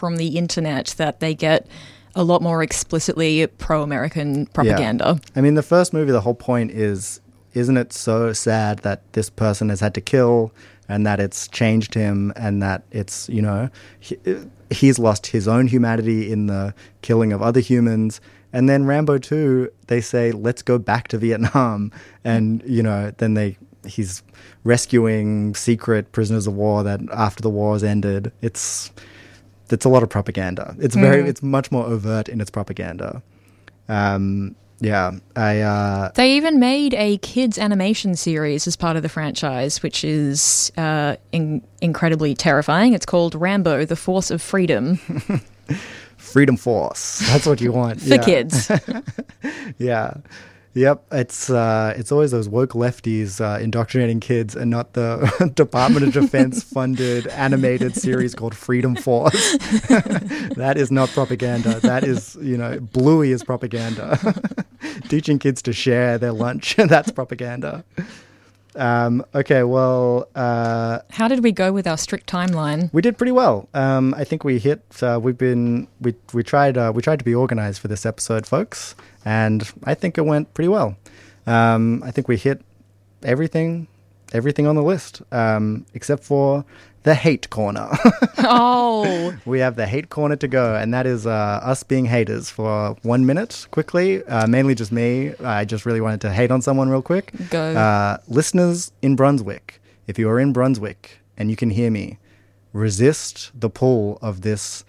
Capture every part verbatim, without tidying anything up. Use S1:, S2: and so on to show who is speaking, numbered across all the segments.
S1: from the internet that they get a lot more explicitly pro-American propaganda.
S2: Yeah. I mean, the first movie, the whole point is, isn't it so sad that this person has had to kill and that it's changed him and that it's, you know, he, he's lost his own humanity in the killing of other humans. And then Rambo two, they say, let's go back to Vietnam. And, you know, then they he's rescuing secret prisoners of war that after the war has ended. It's it's a lot of propaganda. It's very mm. it's much more overt in its propaganda. Um, yeah, I. Uh,
S1: they even made a kids animation series as part of the franchise, which is uh, in- incredibly terrifying. It's called Rambo: The Force of Freedom.
S2: Freedom Force. That's what you want.
S1: For
S2: yeah.
S1: kids.
S2: yeah. Yep. It's uh, it's always those woke lefties uh, indoctrinating kids and not the Department of Defense funded animated series called Freedom Force. That is not propaganda. That is, you know, Bluey is propaganda. Teaching kids to share their lunch. That's propaganda. Um, okay, well... Uh,
S1: How did we go with our strict timeline?
S2: We did pretty well. Um, I think we hit... Uh, we've been... We we tried uh, we tried to be organized for this episode, folks, and I think it went pretty well. Um, I think we hit everything, everything on the list, um, except for the hate corner.
S1: Oh!
S2: We have the hate corner to go, and that is uh, us being haters for one minute, quickly. Uh, mainly just me. I just really wanted to hate on someone real quick.
S1: Go.
S2: Uh, listeners in Brunswick, if you are in Brunswick and you can hear me, resist the pull of this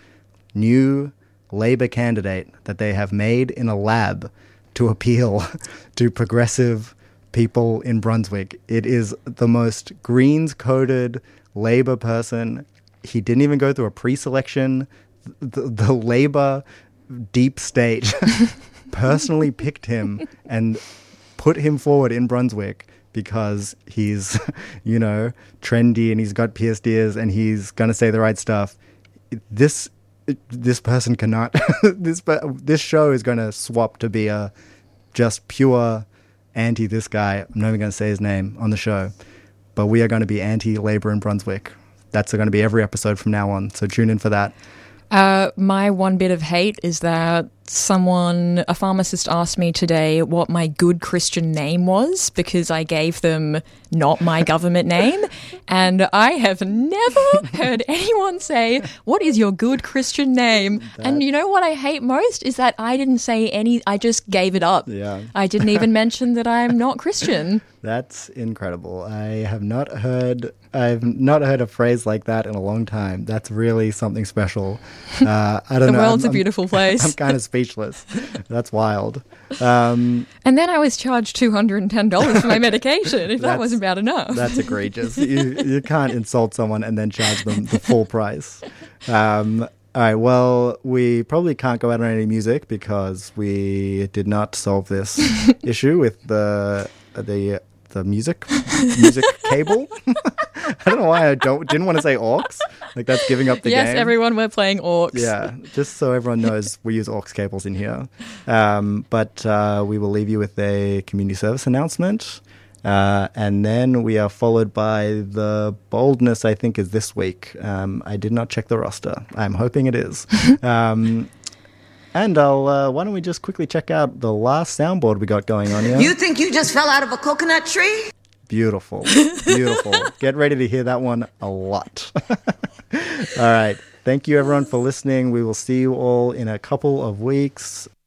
S2: new Labour candidate that they have made in a lab to appeal to progressive people in Brunswick. It is the most Greens-coded Labour person. He didn't even go through a pre-selection. The, the Labour deep state personally picked him and put him forward in Brunswick because he's, you know, trendy and he's got pierced ears and he's going to say the right stuff. This this person cannot... this this show is going to swap to be a just pure anti this guy. I'm not even going to say his name on the show. But we are going to be anti-Labour in Brunswick. That's going to be every episode from now on. So tune in for that.
S1: Uh, my one bit of hate is that someone, a pharmacist asked me today what my good Christian name was because I gave them not my government name. And I have never heard anyone say, what is your good Christian name? That... And you know what I hate most is that I didn't say any, I just gave it up.
S2: Yeah.
S1: I didn't even mention that I'm not Christian.
S2: That's incredible. I have not heard I've not heard a phrase like that in a long time. That's really something special. Uh, I don't
S1: the
S2: know.
S1: The world's
S2: I'm,
S1: a beautiful
S2: I'm,
S1: place.
S2: I'm kind of speechless. That's wild. Um,
S1: and then I was charged two hundred ten dollars for my medication, if that wasn't bad enough.
S2: That's egregious. You, you can't insult someone and then charge them the full price. Um, all right, well, we probably can't go out on any music because we did not solve this issue with the the the music music cable. I don't know why I don't didn't want to say aux. Like that's giving up the
S1: yes,
S2: game.
S1: Yes, everyone, we're playing aux.
S2: Yeah, just so everyone knows, we use aux cables in here. Um, but uh, we will leave you with a community service announcement. Uh, and then we are followed by the boldness, I think, is this week. Um, I did not check the roster. I'm hoping it is. um, and I'll, uh, why don't we just quickly check out the last soundboard we got going on here.
S3: You think you just fell out of a coconut tree?
S2: Beautiful. Beautiful. Get ready to hear that one a lot. All right. Thank you, everyone, for listening. We will see you all in a couple of weeks.